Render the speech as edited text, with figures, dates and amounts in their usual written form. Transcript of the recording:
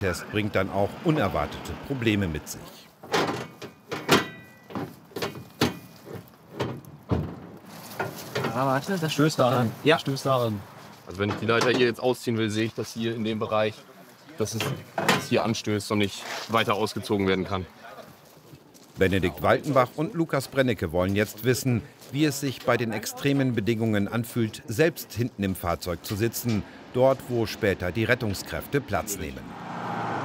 Test bringt dann auch unerwartete Probleme mit sich. Warte, das stößt da an. Ja, stößt da an. Also wenn ich die Leiter hier jetzt ausziehen will, sehe ich das hier in dem Bereich, dass es hier anstößt und nicht weiter ausgezogen werden kann. Benedikt Waltenbach und Lukas Brennecke wollen jetzt wissen, wie es sich bei den extremen Bedingungen anfühlt, selbst hinten im Fahrzeug zu sitzen, dort, wo später die Rettungskräfte Platz nehmen.